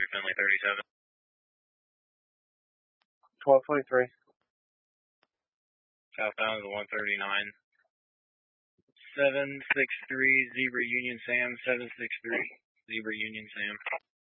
Finley 37. 1223. Southbound is 139. 763 Zebra Union Sam, 763 Zebra Union Sam.